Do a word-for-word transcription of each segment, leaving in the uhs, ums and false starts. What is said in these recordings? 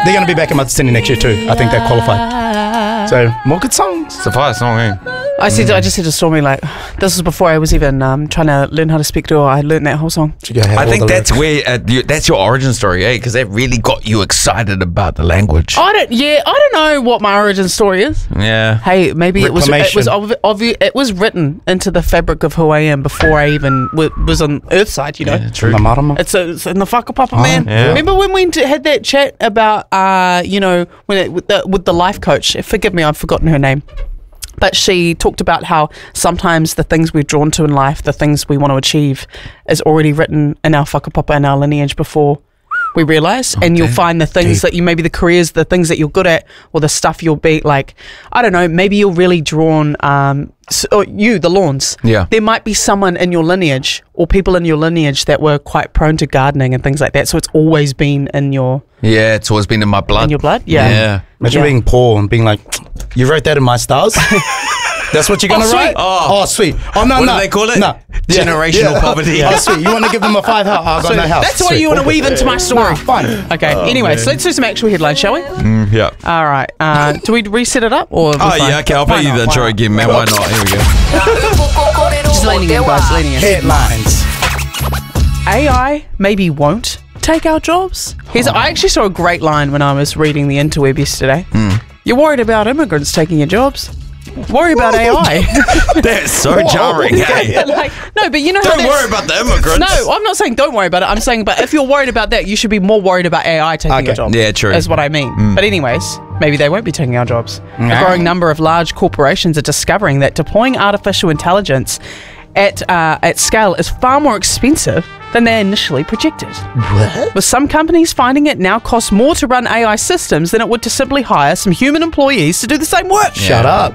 They're going to be back in Mata Tini next year too. I think they're qualified. So, more good songs. It's a fire song, eh? I said, mm. I just said to Stormy, like, this was before I was even um, trying to learn how to speak to her. I learned that whole song. I think that's where, uh, you, that's your origin story, eh? Because that really got you excited about the language. I don't, yeah, I don't know what my origin story is. Yeah. Hey, maybe it was, it was obvi- obvi- it was written into the fabric of who I am before I even w- was on Earthside, you know? Yeah, true. It's, a, it's in the whakapapa, oh, man. Yeah. Remember when we t- had that chat about, uh, you know, when it, with, the, with the life coach? Forgive me, I've forgotten her name. But she talked about how sometimes the things we're drawn to in life, the things we want to achieve, is already written in our whakapapa and our lineage before we realise. Oh, and you'll find the things deep. that you, maybe the careers, the things that you're good at, or the stuff you'll be like, I don't know, maybe you're really drawn, um, so, or you, the Lawns. Yeah. There might be someone in your lineage or people in your lineage that were quite prone to gardening and things like that. So it's always been in your... Yeah, it's always been in my blood. In your blood? Yeah. Yeah. Imagine yeah. being poor and being like, you wrote that in my stars? That's what you're going to oh, write? Oh. oh, sweet. Oh, no, what no. do they call it? No. Generational yeah. poverty. Yeah. Oh, sweet. You want to give them a five house? Oh, I've got so no house. That's what sweet. you want to weave into my story. Nah, fine. Okay. Oh, anyway, man. so let's do some actual headlines, shall we? Mm, yeah. All right. Uh, do we reset it up? Or Oh, yeah, okay. I'll play you the intro again, man. Why not? Here we go. Just leaning in, guys. Leaning in. Headlines. A I maybe won't take our jobs. Here's, I actually saw a great line when I was reading the interweb yesterday. Mm. You're worried about immigrants taking your jobs. Worry about A I. That's so jarring, hey? like, no, but you know Don't how worry about the immigrants. No, I'm not saying don't worry about it. I'm saying, but if you're worried about that, you should be more worried about A I taking Okay. your job. Yeah, true. Is what I mean. Mm. But anyways, maybe they won't be taking our jobs. Mm. A growing number of large corporations are discovering that deploying artificial intelligence at uh, at scale is far more expensive than they initially projected. What? With some companies finding it now costs more to run A I systems than it would to simply hire some human employees to do the same work. Yeah. Shut up.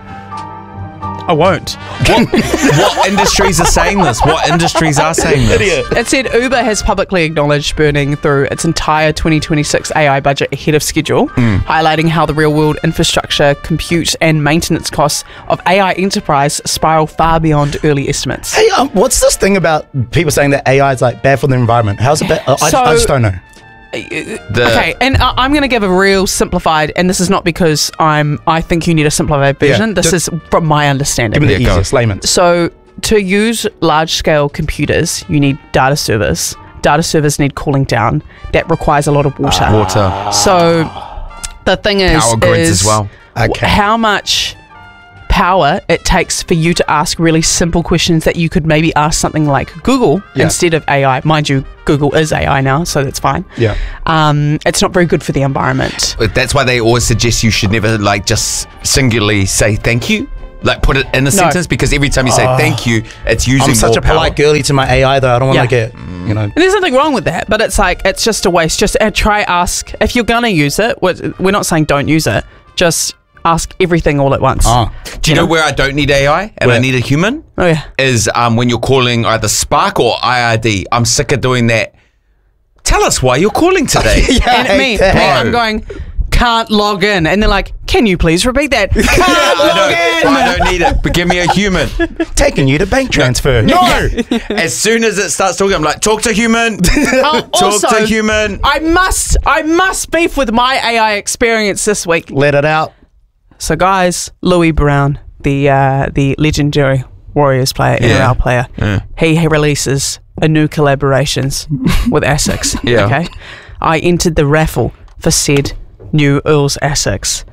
I won't. What, what industries are saying this? What industries are saying this? Idiot. It said Uber has publicly acknowledged burning through its entire twenty twenty-six A I budget ahead of schedule, Mm. highlighting how the real-world infrastructure, compute and maintenance costs of A I enterprise spiral far beyond early estimates. Hey, um, what's this thing about people saying that A I is like bad for the environment? How's it bad? Uh, I, So- I just don't know. The, Okay, and I- I'm going to give a real simplified, and this is not because I'm. I think you need a simplified version. Yeah, this just- is from my understanding. Give me the Yeah, go. easiest layman's. So to use large-scale computers, you need data servers. Data servers need cooling down. That requires a lot of water. water. So the thing is, Power grids is as well. w- Okay. how much power it takes for you to ask really simple questions that you could maybe ask something like Google Yeah. instead of A I. Mind you, Google is A I now, so that's fine. Yeah. Um, it's not very good for the environment. But that's why they always suggest you should never like just singularly say thank you. Like put it in a sentence, because every time you say Oh. thank you, it's using I'm such more a polite power. girly to my A I though. I don't want to Yeah. get, you know. And there's nothing wrong with that, but it's like, it's just a waste. Just uh, try ask, if you're going to use it, we're we're not saying don't use it, just ask everything all at once. Oh. Do you know where I don't need A I and I Where? need a human? Oh, yeah. Is um, when you're calling either Spark or I R D. I'm sick of doing that. Tell us why you're calling today. Yeah, I And hate me, that. me, I'm going, can't log in. And they're like, can you please repeat that? Can't log I in. don't, I don't need it, but give me a human. Taking you to bank transfer. No. As soon as it starts talking, I'm like, talk to human. Oh, Talk also, to human. I must, I must beef with my A I experience this week. Let it out. So, guys, Louis Brown, the uh, the legendary Warriors player, N R L Yeah. player, Yeah. he, he releases a new collaborations with ASICs. Yeah. Okay, I entered the raffle for said new Earls ASICs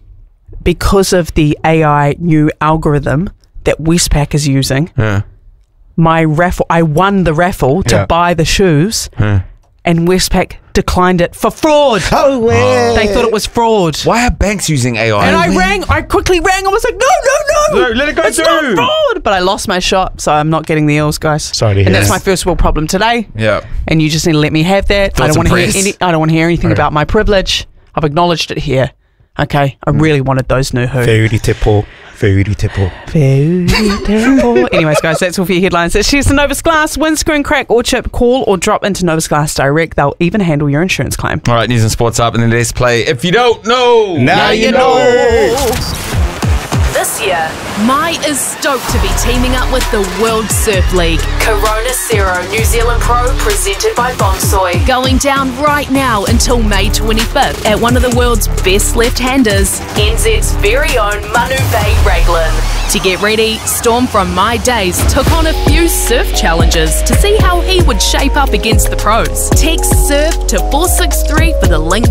because of the A I new algorithm that Westpac is using. Yeah. My raffle, I won the raffle to Yeah. buy the shoes, Yeah. and Westpac declined it for fraud. Oh, well. They thought it was fraud. Why are banks using A I? And I rang, I quickly rang, I was like, no, no, no, No, let it go it's through. not fraud. But I lost my shot, so I'm not getting the Eels, guys. Sorry to hear And that's that. my first world problem today. Yeah. And you just need to let me have that. I Thoughts don't want and to hear prayers. any, I don't want to hear anything Okay. about my privilege. I've acknowledged it here. Okay, I really wanted those new who. Very tipple. Very tipple. Very terrible. Anyways, guys, that's all for your headlines. It's Cheers to Novus Glass. Windscreen crack or chip, call or drop into Novus Glass Direct. They'll even handle your insurance claim. All right, news and sports up, and then let's play If You Don't Know. Now you know. this year, Mai is stoked to be teaming up with the World Surf League. Corona Zero New Zealand Pro presented by Bonsoy. Going down right now until May twenty-fifth at one of the world's best left-handers, N Z's very own Manu Bay Raglan. To get ready, Storm from My Days took on a few surf challenges to see how he would shape up against the pros. Text SURF to four six three for the link